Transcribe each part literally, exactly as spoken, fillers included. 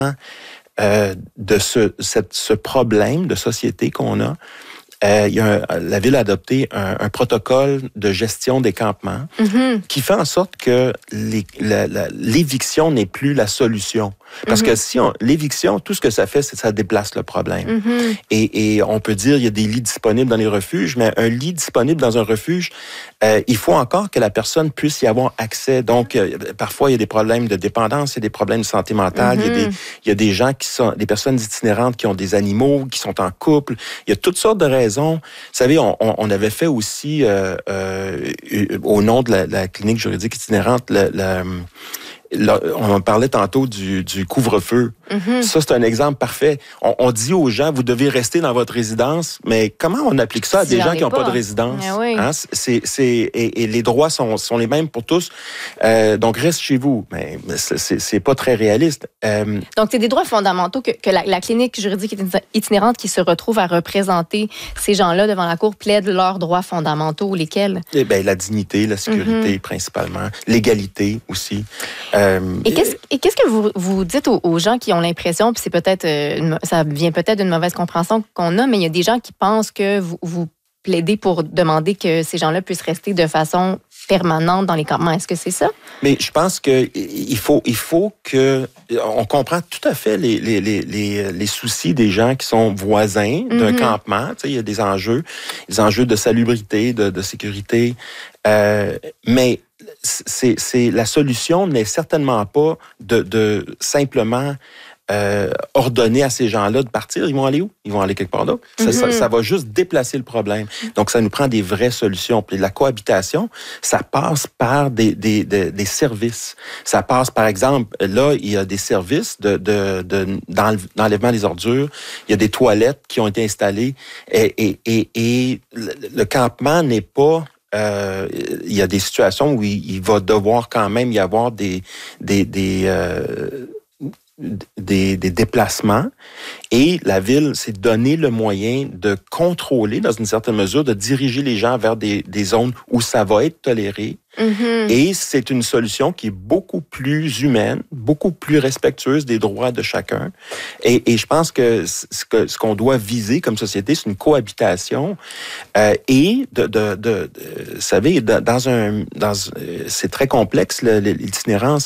euh, de ce, cette, ce problème de société qu'on a. Euh, il y a un, la Ville a adopté un, un protocole de gestion des campements mm-hmm. qui fait en sorte que les, la, la, l'éviction n'est plus la solution. Parce mm-hmm. que si on, l'éviction, tout ce que ça fait, c'est que ça déplace le problème. Mm-hmm. Et, et on peut dire il y a des lits disponibles dans les refuges, mais un lit disponible dans un refuge, euh, il faut encore que la personne puisse y avoir accès. Donc, euh, parfois, il y a des problèmes de dépendance, il y a des problèmes de santé mentale, mm-hmm. il y a des, il y a des gens qui sont, des personnes itinérantes qui ont des animaux, qui sont en couple. Il y a toutes sortes de raisons. Vous savez, on, on avait fait aussi, euh, euh, au nom de la, la clinique juridique itinérante, la, la Là, on parlait tantôt du, du couvre-feu. Mm-hmm. Ça, c'est un exemple parfait. On, on dit aux gens, vous devez rester dans votre résidence, mais comment on applique ça à des gens qui n'ont pas. pas de résidence? Eh oui. Hein? C'est, c'est, et, et les droits sont, sont les mêmes pour tous. Euh, donc, reste chez vous. Mais c'est, c'est, c'est pas très réaliste. Euh, donc, c'est des droits fondamentaux que, que la, la clinique juridique itinérante qui se retrouve à représenter ces gens-là devant la Cour plaide leurs droits fondamentaux, lesquels? Eh bien, la dignité, la sécurité, mm-hmm. principalement. L'égalité aussi. Euh, Et qu'est-ce, et qu'est-ce que vous, vous dites aux, aux gens qui ont l'impression, puis c'est peut-être, euh, ça vient peut-être d'une mauvaise compréhension qu'on a, mais il y a des gens qui pensent que vous, vous plaidez pour demander que ces gens-là puissent rester de façon permanente dans les campements. Est-ce que c'est ça? Mais je pense que il faut, il faut que on comprend tout à fait les, les, les, les, les soucis des gens qui sont voisins d'un mm-hmm. campement. Tu sais, il y a des enjeux, des enjeux de salubrité, de, de sécurité, euh, mais C'est, c'est, la solution n'est certainement pas de, de simplement euh, ordonner à ces gens-là de partir. Ils vont aller où? Ils vont aller quelque part d'autre. Mm-hmm. Ça, ça, ça va juste déplacer le problème. Donc, ça nous prend des vraies solutions. Puis la cohabitation, ça passe par des, des, des, des services. Ça passe, par exemple, là, il y a des services de, de, de, d'enlèvement des ordures. Il y a des toilettes qui ont été installées. Et, et, et, et le, le campement n'est pas... Euh, il y a des situations où il, il va devoir quand même y avoir des des des, euh, des des déplacements et la ville s'est donné le moyen de contrôler dans une certaine mesure, de diriger les gens vers des des zones où ça va être toléré. Mm-hmm. Et c'est une solution qui est beaucoup plus humaine, beaucoup plus respectueuse des droits de chacun. Et, et je pense que ce, que ce qu'on doit viser comme société, c'est une cohabitation. Euh, et de, de, de, de, vous savez, dans un, dans, c'est très complexe l'itinérance.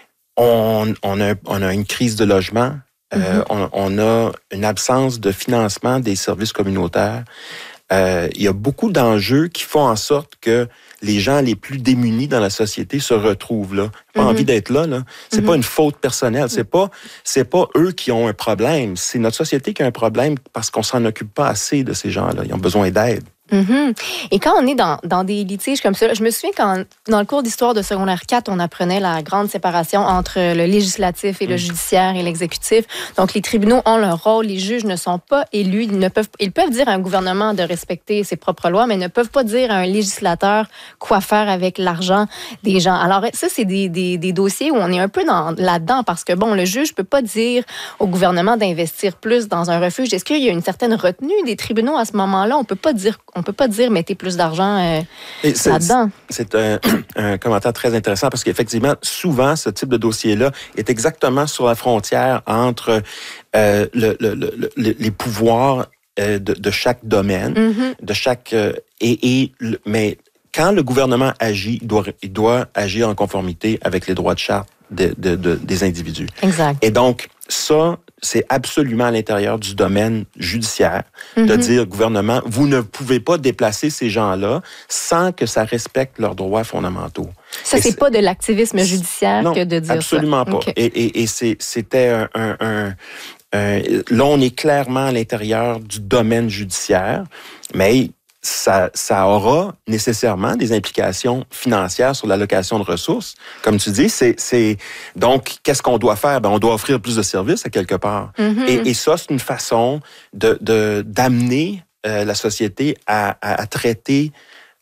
On, on a, on a une crise de logement. Mm-hmm. Euh, on, on a une absence de financement des services communautaires. Euh, il y a beaucoup d'enjeux qui font en sorte que les gens les plus démunis dans la société se retrouvent là. Pas mm-hmm. envie d'être là, là. C'est mm-hmm. pas une faute personnelle. C'est pas, c'est pas eux qui ont un problème. C'est notre société qui a un problème parce qu'on s'en occupe pas assez de ces gens-là. Ils ont besoin d'aide. Mm-hmm. Et quand on est dans, dans des litiges comme ça, je me souviens quand dans le cours d'histoire de secondaire quatre, on apprenait la grande séparation entre le législatif et le judiciaire et l'exécutif. Donc les tribunaux ont leur rôle, les juges ne sont pas élus, ils ne peuvent ils peuvent dire à un gouvernement de respecter ses propres lois, mais ne peuvent pas dire à un législateur quoi faire avec l'argent des gens. Alors ça, c'est des, des, des dossiers où on est un peu dans, là-dedans parce que bon, le juge peut pas dire au gouvernement d'investir plus dans un refuge. Est-ce qu'il y a une certaine retenue des tribunaux à ce moment-là? On peut pas dire On peut pas dire mettez plus d'argent euh, c'est, là-dedans. C'est un, un commentaire très intéressant parce qu'effectivement, souvent, ce type de dossier-là est exactement sur la frontière entre euh, le, le, le, le, les pouvoirs euh, de, de chaque domaine, mm-hmm. de chaque euh, et, et mais quand le gouvernement agit, il doit, il doit agir en conformité avec les droits de charte de, de, de, des individus. Exact. Et donc, ça, c'est absolument à l'intérieur du domaine judiciaire mm-hmm. de dire, gouvernement, vous ne pouvez pas déplacer ces gens-là sans que ça respecte leurs droits fondamentaux. Ça, c'est, c'est pas de l'activisme judiciaire non, que de dire absolument ça. pas. Okay. Et, et, et c'est, c'était un... un, un un là, on est clairement à l'intérieur du domaine judiciaire, mais Ça, ça aura nécessairement des implications financières sur l'allocation de ressources. Comme tu dis, c'est, c'est donc qu'est-ce qu'on doit faire? Ben, on doit offrir plus de services à quelque part. Mm-hmm. Et, et ça, c'est une façon de, de d'amener euh, la société à, à, à traiter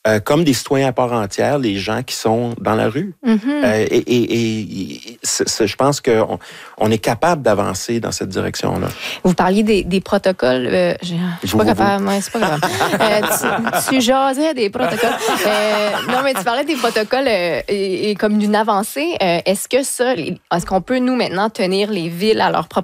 euh, comme des citoyens à part entière les gens qui sont dans la rue. Mm-hmm. Euh, et et, et c'est, c'est, je pense qu'on on est capable d'avancer dans cette direction-là. Vous parliez des, des protocoles. Euh, je ne suis pas capable. Ouais, c'est pas grave. euh, tu, tu jasais des protocoles. Euh, non, mais tu parlais des protocoles euh, et, et comme d'une avancée. Euh, est-ce que ça, est-ce qu'on peut, nous, maintenant, tenir les villes à leur propre